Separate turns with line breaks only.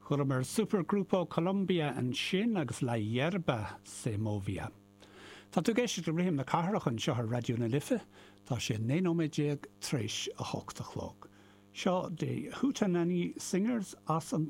Churmer Supergrupo Colombia an sin agus le Yerba Semovia. Tá tú géisi go rihim na carach an seo radio na lifa, tá sé 9 tríis a 8 chlog. Seo de Hootenanny Singers as an